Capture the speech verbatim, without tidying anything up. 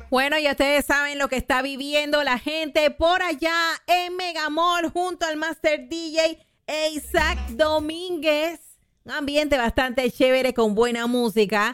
Bueno, ya ustedes saben lo que está viviendo la gente por allá en Megamall junto al Master D J Isaac Domínguez. Un ambiente bastante chévere con buena música.